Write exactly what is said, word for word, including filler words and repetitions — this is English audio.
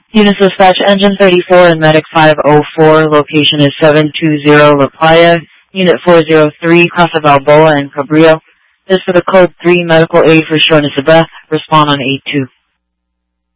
Unit Dispatch Engine thirty-four and Medic five oh four. Location is seven two zero La Playa. Unit four oh three, Casa Balboa and Cabrillo. This for the code three medical aid for shortness of breath. Respond on eight two.